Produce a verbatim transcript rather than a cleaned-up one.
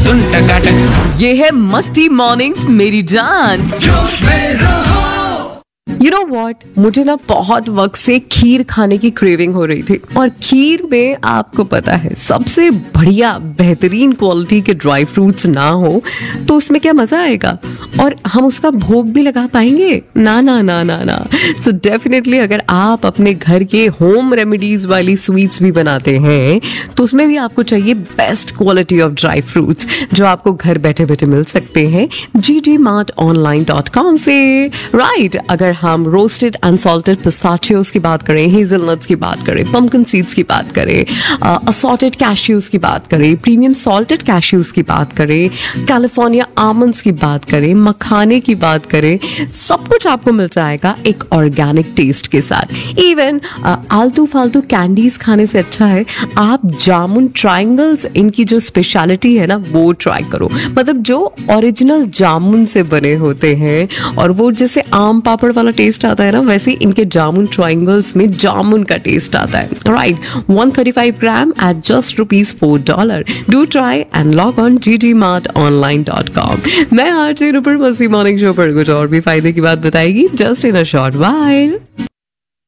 सुन टकाटक। ये है मस्ती मॉर्निंग्स मेरी जान। जोश में रहो। यू नो वॉट, मुझे ना बहुत वक्त से खीर खाने की क्रेविंग हो रही थी। और खीर में आपको पता है सबसे बढ़िया बेहतरीन क्वालिटी के ड्राई फ्रूट्स ना हो तो उसमें क्या मजा आएगा, और हम उसका भोग भी लगा पाएंगे? ना ना ना ना ना। सो डेफिनेटली अगर आप अपने घर के होम रेमेडीज वाली स्वीट्स भी बनाते हैं तो उसमें भी आपको चाहिए best quality of dry fruits जो आपको घर बैठे बैठे मिल सकते हैं G D mart online dot com से। राइट, अगर हम रोस्टेड अनसॉल्टेड पिस्ताचियोज की बात करें, हेजलनट्स की बात करें, पंपकिन सीड्स की बात करें, असॉर्टेड कैश्यूज की बात करें, प्रीमियम सॉल्टेड कैश्यूज की बात करें, कैलिफोर्निया आमंड्स की बात करें, मखाने की बात करें, सब कुछ आपको मिल जाएगा एक ऑर्गेनिक टेस्ट के साथ। इवन आलतू फालतू कैंडीज खाने से अच्छा है आप जामुन ट्रायंगल्स, इनकी जो स्पेशलिटी है ना वो ट्राई करो। मतलब जो ओरिजिनल जामुन से बने होते हैं और वो जैसे आम पापड़ वाला टेस्ट आता है ना, वैसे इनके जामुन ट्रायंगल्स में जामुन का टेस्ट आता है। Right, one thirty five gram eight just rupees four dollar. Do try and log on G D mart online dot com. मैं आरजे नुपुर मस्ती मॉर्निंग शो पर कुछ और भी फायदे की बात बताएगी just in a short while.